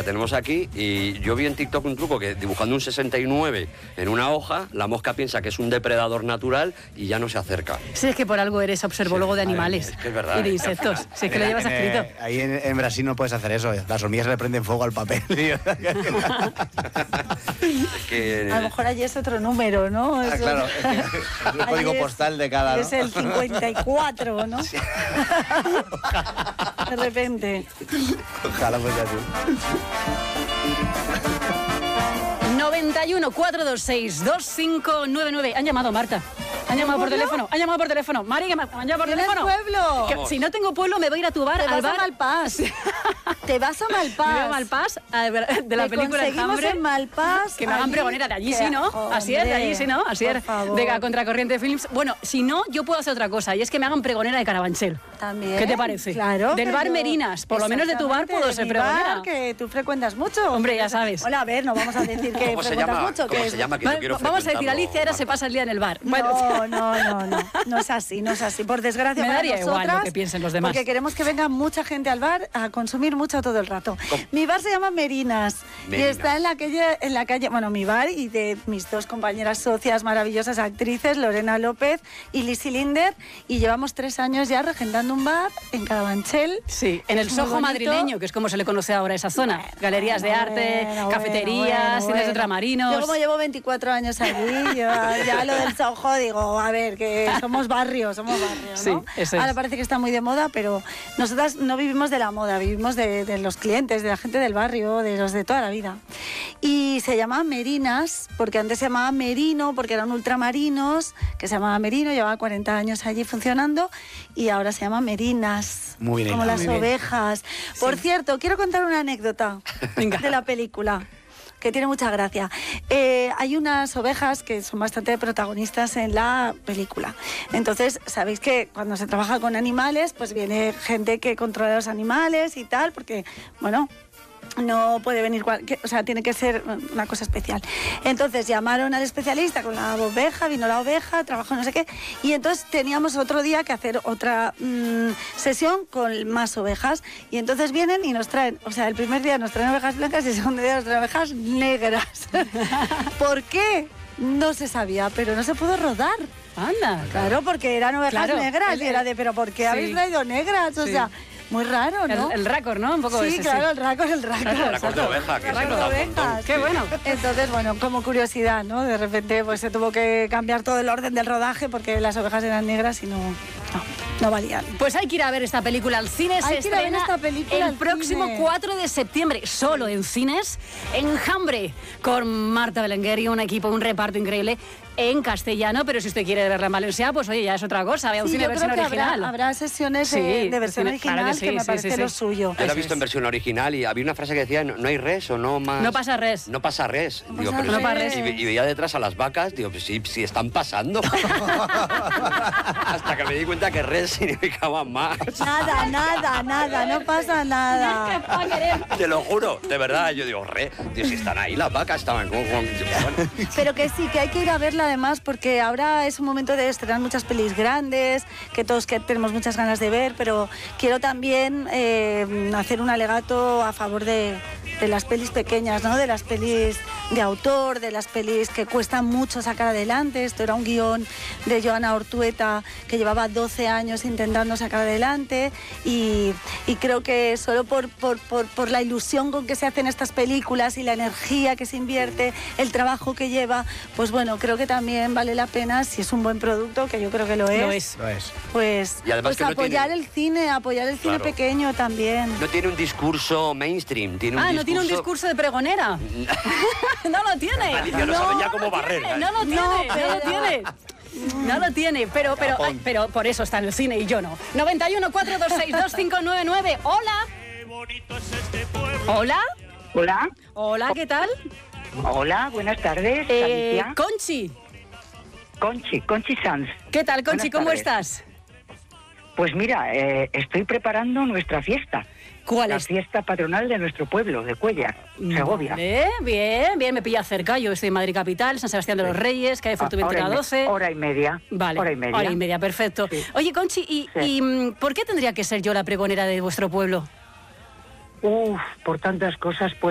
que tenemos aquí, y yo vi en TikTok un truco que dibujando un 69 en una hoja, la mosca piensa que es un depredador natural y ya no se acerca. Sí, es que por algo eres observólogo de animales. Es que es verdad. Y de insectos. Si es que lo llevas escrito. Ahí en Brasil no puedes hacer eso. Las hormigas le prenden fuego al papel. A lo mejor allí es otro número, ¿no? Ah, claro, es el código postal de cada... ¿no? Es el 54, ¿no? Sí. De repente. Ojalá fuese así. 91 426 2599. Han llamado, Marta. Han llamado por teléfono. Han llamado por teléfono. Mari, que me han llamado por ¿Tienes teléfono. pueblo? Que si no tengo pueblo, me voy a ir a tu bar. Te al vas bar. a Malpás. Te vas a Malpás. Me voy a Malpás, de la Te película conseguimos Enjambre. en Malpás. Que me hagan allí, pregonera de allí, que- sí, ¿no? Así es, de allí, Hombre, sí, ¿no? Así por es. favor. De Contracorriente Films. Bueno, si no, yo puedo hacer otra cosa, y es que me hagan pregonera de Carabanchel. También. ¿Qué te parece? Claro. Del que bar yo- Merinas. Por lo menos de tu bar Exactamente, puedo de ser mi pregonera. bar, que tú frecuentas mucho. Hombre, ya sabes. Hola, a ver, no vamos a decir que ¿Cómo se frecuentas llama? mucho. ¿Cómo que se es- llama? Que yo quiero Vamos a decir, frecuentarlo, Alicia ahora se Marta. pasa el día en el bar. No es así, no es así. Por desgracia Me para daría igual nosotras, lo que piensen los demás. porque queremos que venga mucha gente al bar a consumir mucho todo el rato. Mi bar se llama Merinas, y Merinas. está en la calle, bueno, mi bar y de mis dos compañeras socias maravillosas actrices, Lorena López y Lizzy Linder, y llevamos 3 años ya regentando un bar en Carabanchel. Sí, en el Es muy Soho bonito. madrileño, que es como se le conoce ahora a esa zona. Bueno, Galerías de bueno, arte, bueno, cafeterías, cines de bueno. ultramarinos. Yo como llevo 24 años allí, ya lo del Soho digo, a ver, que somos barrio, ¿no? Sí, eso es. Ahora parece que está muy de moda, pero nosotras no vivimos de la moda, vivimos de los clientes, de la gente del barrio, de los de toda la vida. Y se llama Merinas, porque antes se llamaba Merino, porque eran ultramarinos, que se llamaba Merino, llevaba 40 años allí funcionando, y ahora se llama Merinas, Muy bien como hilado. las Muy bien. ovejas. Por cierto, quiero contar una anécdota Venga. de la película, que tiene mucha gracia. Hay unas ovejas que son bastante protagonistas en la película. Entonces, sabéis que cuando se trabaja con animales, pues viene gente que controla los animales y tal, porque, bueno, no puede venir, o sea, tiene que ser una cosa especial. Entonces llamaron al especialista con la oveja, vino la oveja, trabajó no sé qué, y entonces teníamos otro día que hacer otra sesión con más ovejas, y entonces vienen y nos traen, o sea, el primer día nos traen ovejas blancas y el segundo día nos traen ovejas negras. ¿Por qué? No se sabía, pero no se pudo rodar. Anda. Claro, porque eran ovejas Claro, negras, y era de, pero ¿por qué sí. habéis traído negras? O Sí. sea, muy raro, ¿no? El récord, ¿no? Un poco Sí, ese, claro, el raco es el raco. Racos de oveja, que se Racos nos de da un montón. ovejas. Qué bueno. Entonces, bueno, como curiosidad, ¿no? De repente pues se tuvo que cambiar todo el orden del rodaje porque las ovejas eran negras y no valían. Pues hay que ir a ver esta película al cine. Hay Se que ir a ver estrena esta película el al próximo cine. 4 de septiembre, solo en cines, Enjambre, con Marta Belenguer y un equipo, un reparto increíble en castellano, pero si usted quiere verla en valenciano, pues oye, ya es otra cosa, vea un Sí, cine yo versión creo que original. habrá sesiones Sí, de versión cine- original, claro que sí, que me sí, parece sí, lo sí. suyo. Yo la he visto en versión original y había una frase que decía, no hay res o no más... No pasa res. No pasa res. Digo, pasa pero sí, res. y veía detrás a las vacas, digo, pues sí, sí están pasando. Hasta que me di cuenta que res significaba más. Nada, no pasa nada. Te lo juro, de verdad. Yo digo, tío, si están ahí las vacas, estaban como... bueno. Pero que sí, que hay que ir a verla además, porque ahora es un momento de estrenar muchas pelis grandes, que todos que tenemos muchas ganas de ver, pero quiero también hacer un alegato a favor de las pelis pequeñas, ¿no? De las pelis de autor, de las pelis que cuestan mucho sacar adelante. Esto era un guión de Joana Ortueta que llevaba 12 años intentando sacar adelante, y creo que solo por la ilusión con que se hacen estas películas y la energía que se invierte, el trabajo que lleva, pues bueno, creo que también vale la pena, si es un buen producto, que yo creo que lo es, Lo es. pues, Y además pues que no apoyar tiene- el cine, apoyar el cine Claro. pequeño también. No tiene un discurso mainstream, tiene un No tiene un discurso de pregonera. No lo tiene. Alicia no sabe ya cómo barrer. No lo tiene, no lo tiene. No lo tiene, pero por eso está en el cine y yo no. 91 426 2599. Hola. Hola. Hola, Hola, ¿qué tal? hola, buenas tardes, Alicia. Conchi Sanz. ¿Qué tal, Conchi? Buenas ¿Cómo tardes. estás? Pues mira, estoy preparando nuestra fiesta. ¿Cuál La es? fiesta patronal de nuestro pueblo, de Cuéllar, Segovia. Bien, me pilla cerca. Yo estoy en Madrid Capital, San Sebastián de los Reyes, calle Fortuventura 12. Hora y media. Vale, Hora y media. perfecto. Sí. Oye, Conchi, ¿y por qué tendría que ser yo la pregonera de vuestro pueblo? Por tantas cosas, pues.